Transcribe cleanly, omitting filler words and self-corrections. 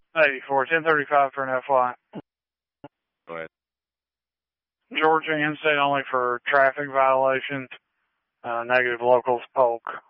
84, 1035 for an FY. Go ahead. Georgia in-state only for traffic violations. Negative locals, Polk.